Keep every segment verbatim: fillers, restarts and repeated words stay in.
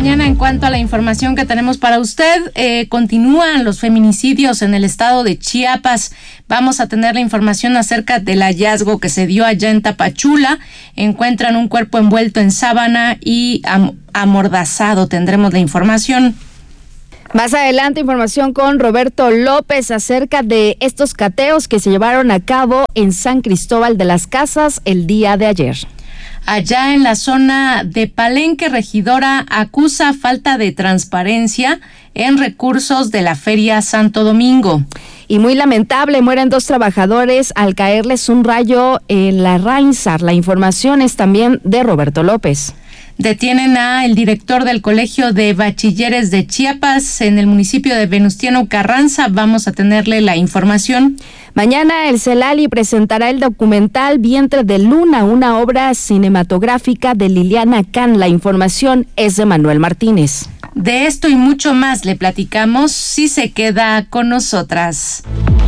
mañana, en cuanto a la información que tenemos para usted, eh, continúan los feminicidios en el estado de Chiapas. Vamos a tener la información acerca del hallazgo que se dio allá en Tapachula. Encuentran un cuerpo envuelto en sábana y am- amordazado. Tendremos la información. Más adelante, información con Roberto López acerca de estos cateos que se llevaron a cabo en San Cristóbal de las Casas el día de ayer. Allá en la zona de Palenque, regidora acusa falta de transparencia en recursos de la Feria Santo Domingo. Y muy lamentable, mueren dos trabajadores al caerles un rayo en la Rainsar. La información es también de Roberto López. Detienen a el director del Colegio de Bachilleres de Chiapas en el municipio de Venustiano Carranza. Vamos a tenerle la información. Mañana el CELALI presentará el documental Vientre de Luna, una obra cinematográfica de Liliana Can. La información es de Manuel Martínez. De esto y mucho más le platicamos si se queda con nosotras.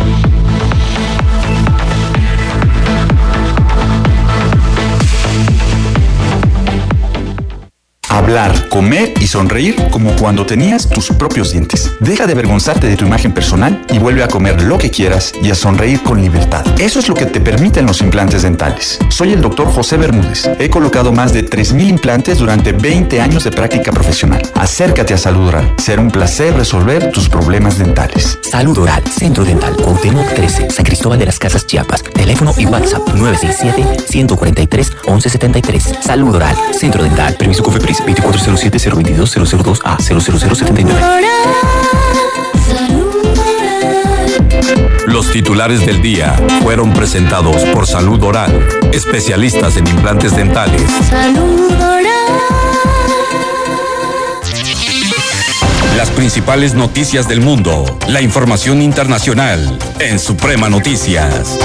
Hablar, comer y sonreír como cuando tenías tus propios dientes. Deja de avergonzarte de tu imagen personal y vuelve a comer lo que quieras y a sonreír con libertad. Eso es lo que te permiten los implantes dentales. Soy el doctor José Bermúdez. He colocado más de tres mil implantes durante veinte años de práctica profesional. Acércate a Salud Oral. Será un placer resolver tus problemas dentales. Salud Oral, Centro Dental, Cuauhtémoc trece, San Cristóbal de las Casas, Chiapas. Teléfono y WhatsApp nueve seis siete, uno cuatro tres, once setenta y tres. Salud Oral, Centro Dental. Permiso COFEPRIS veinticuatro cero siete cero veintidós cero cero dos A cero cero cero setenta y nueve. Los titulares del día fueron presentados por Salud Oral, especialistas en implantes dentales. Salud Oral. Las principales noticias del mundo, la información internacional en Suprema Noticias.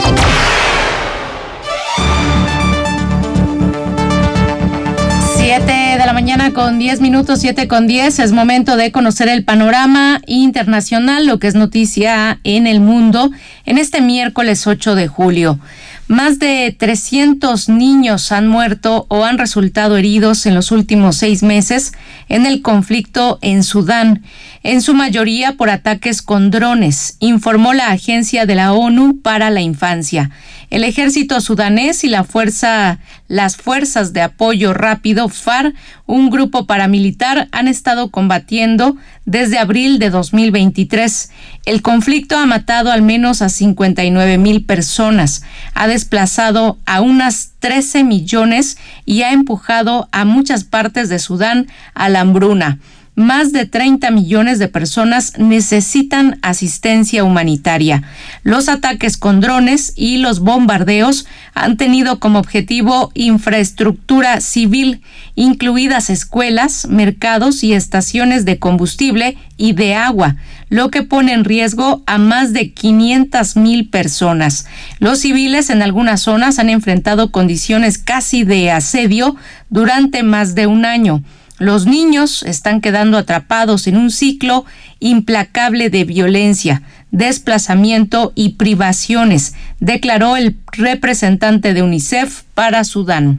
siete de la mañana con diez minutos, siete con diez. Es momento de conocer el panorama internacional, lo que es noticia en el mundo, en este miércoles ocho de julio. Más de trescientos niños han muerto o han resultado heridos en los últimos seis meses en el conflicto en Sudán, en su mayoría por ataques con drones, informó la Agencia de la ONU para la Infancia. El ejército sudanés y la fuerza, las fuerzas de apoyo rápido F A R, un grupo paramilitar, han estado combatiendo desde abril de dos mil veintitrés. El conflicto ha matado al menos a cincuenta y nueve mil personas, ha desplazado a unas trece millones y ha empujado a muchas partes de Sudán a la hambruna. Más de treinta millones de personas necesitan asistencia humanitaria. Los ataques con drones y los bombardeos han tenido como objetivo infraestructura civil, incluidas escuelas, mercados y estaciones de combustible y de agua, lo que pone en riesgo a más de quinientas mil personas. Los civiles en algunas zonas han enfrentado condiciones casi de asedio durante más de un año. Los niños están quedando atrapados en un ciclo implacable de violencia, desplazamiento y privaciones, declaró el representante de UNICEF para Sudán.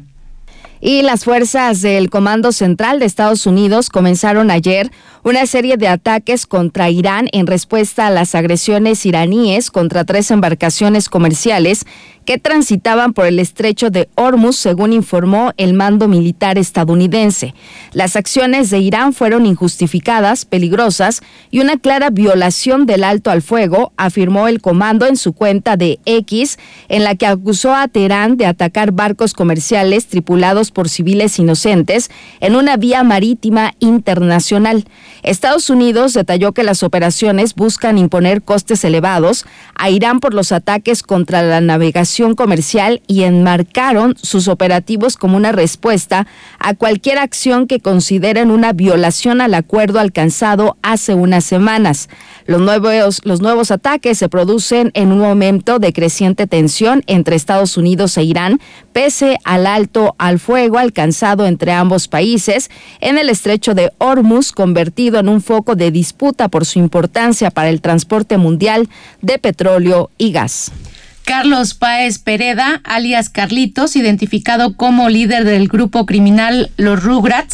Y las fuerzas del Comando Central de Estados Unidos comenzaron ayer una serie de ataques contra Irán en respuesta a las agresiones iraníes contra tres embarcaciones comerciales que transitaban por el estrecho de Hormuz, según informó el mando militar estadounidense. Las acciones de Irán fueron injustificadas, peligrosas y una clara violación del alto al fuego, afirmó el comando en su cuenta de X, en la que acusó a Teherán de atacar barcos comerciales tripulados por civiles inocentes en una vía marítima internacional. Estados Unidos detalló que las operaciones buscan imponer costes elevados a Irán por los ataques contra la navegación comercial y enmarcaron sus operativos como una respuesta a cualquier acción que consideren una violación al acuerdo alcanzado hace unas semanas. Los nuevos, los nuevos ataques se producen en un momento de creciente tensión entre Estados Unidos e Irán, pese al alto al fuego alcanzado entre ambos países en el estrecho de Hormuz, convertido en un foco de disputa por su importancia para el transporte mundial de petróleo y gas. Carlos Páez Pereda, alias Carlitos, identificado como líder del grupo criminal Los Rugrats,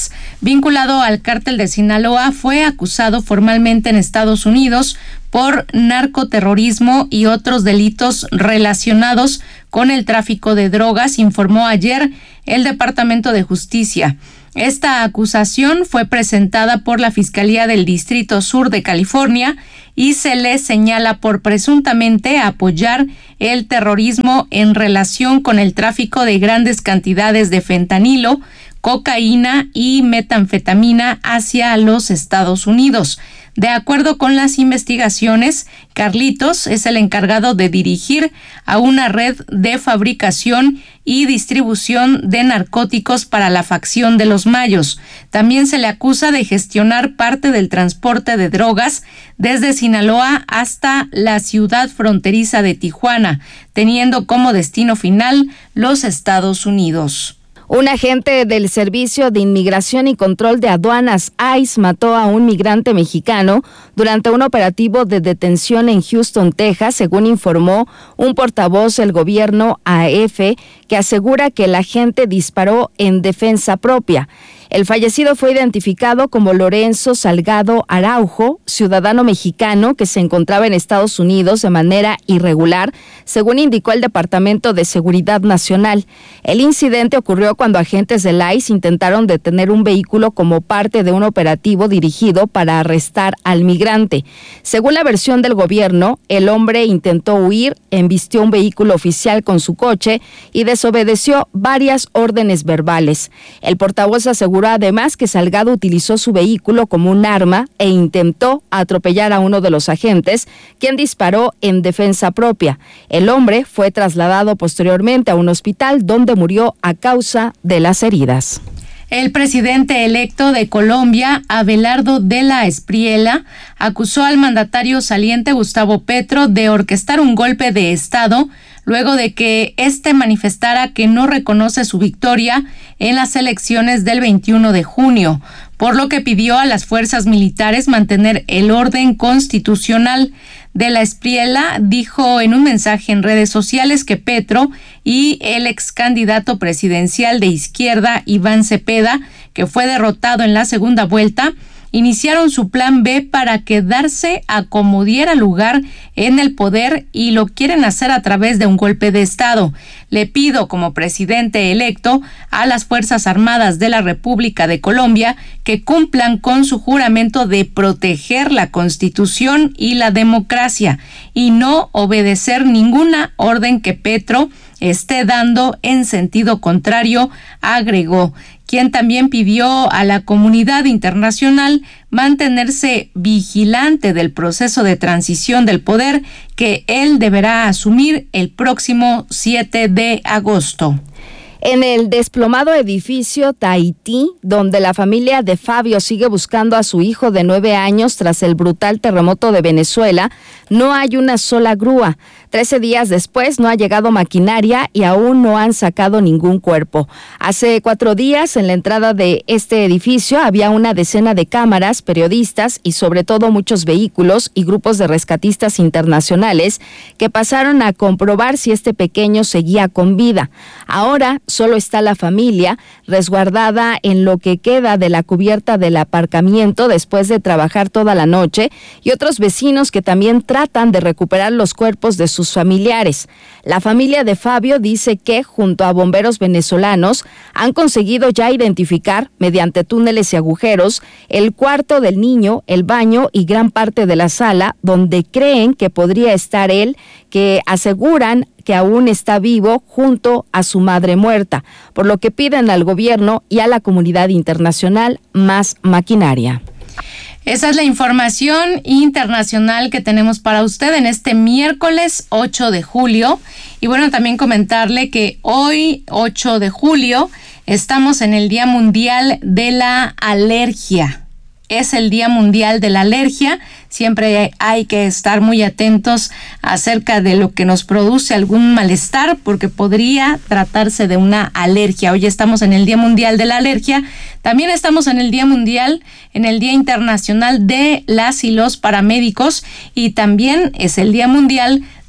vinculado al cártel de Sinaloa, fue acusado formalmente en Estados Unidos por narcoterrorismo y otros delitos relacionados con el tráfico de drogas, informó ayer el Departamento de Justicia. Esta acusación fue presentada por la Fiscalía del Distrito Sur de California y se le señala por presuntamente apoyar el terrorismo en relación con el tráfico de grandes cantidades de fentanilo, cocaína y metanfetamina hacia los Estados Unidos. De acuerdo con las investigaciones, Carlitos es el encargado de dirigir a una red de fabricación y distribución de narcóticos para la facción de los Mayos. También se le acusa de gestionar parte del transporte de drogas desde Sinaloa hasta la ciudad fronteriza de Tijuana, teniendo como destino final los Estados Unidos. Un agente del Servicio de Inmigración y Control de Aduanas, I C E, mató a un migrante mexicano durante un operativo de detención en Houston, Texas, según informó un portavoz del gobierno A F, que asegura que el agente disparó en defensa propia. El fallecido fue identificado como Lorenzo Salgado Araujo, ciudadano mexicano que se encontraba en Estados Unidos de manera irregular, según indicó el Departamento de Seguridad Nacional. El incidente ocurrió cuando agentes del I C E intentaron detener un vehículo como parte de un operativo dirigido para arrestar al migrante. Según la versión del gobierno, el hombre intentó huir, embistió un vehículo oficial con su coche y desobedeció varias órdenes verbales. El portavoz aseguró además que Salgado utilizó su vehículo como un arma e intentó atropellar a uno de los agentes, quien disparó en defensa propia. El hombre fue trasladado posteriormente a un hospital donde murió a causa de las heridas. El presidente electo de Colombia, Abelardo de la Espriella, acusó al mandatario saliente Gustavo Petro de orquestar un golpe de Estado luego de que éste manifestara que no reconoce su victoria en las elecciones del veintiuno de junio, por lo que pidió a las fuerzas militares mantener el orden constitucional. De la Espriella dijo en un mensaje en redes sociales que Petro y el ex candidato presidencial de izquierda, Iván Cepeda, que fue derrotado en la segunda vuelta, iniciaron su plan B para quedarse a como diera lugar en el poder y lo quieren hacer a través de un golpe de Estado. Le pido como presidente electo a las Fuerzas Armadas de la República de Colombia que cumplan con su juramento de proteger la Constitución y la democracia y no obedecer ninguna orden que Petro esté dando en sentido contrario, agregó, quien también pidió a la comunidad internacional mantenerse vigilante del proceso de transición del poder que él deberá asumir el próximo siete de agosto. En el desplomado edificio Tahití, donde la familia de Fabio sigue buscando a su hijo de nueve años tras el brutal terremoto de Venezuela, no hay una sola grúa. Trece días después no ha llegado maquinaria y aún no han sacado ningún cuerpo. Hace cuatro días, en la entrada de este edificio, había una decena de cámaras, periodistas y sobre todo muchos vehículos y grupos de rescatistas internacionales que pasaron a comprobar si este pequeño seguía con vida. Ahora solo está la familia resguardada en lo que queda de la cubierta del aparcamiento después de trabajar toda la noche y otros vecinos que también tratan de recuperar los cuerpos de sus familiares. La familia de Fabio dice que junto a bomberos venezolanos han conseguido ya identificar mediante túneles y agujeros el cuarto del niño, el baño y gran parte de la sala donde creen que podría estar él, que aseguran que aún está vivo junto a su madre muerta, por lo que piden al gobierno y a la comunidad internacional más maquinaria. Esa es la información internacional que tenemos para usted en este miércoles ocho de julio. Y bueno, también comentarle que hoy, ocho de julio, estamos en el Día Mundial de la Alergia. Es el Día Mundial de la Alergia. Siempre hay que estar muy atentos acerca de lo que nos produce algún malestar, porque podría tratarse de una alergia. Hoy estamos en el Día Mundial de la Alergia. También estamos en el Día Mundial, en el Día Internacional de las y los Paramédicos, y también es el Día Mundial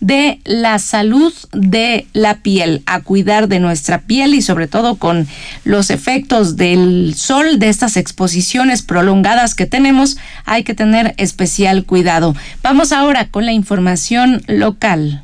de la salud de la piel, a cuidar de nuestra piel y sobre todo con los efectos del sol, de estas exposiciones prolongadas que tenemos, hay que tener especial cuidado. Vamos ahora con la información local.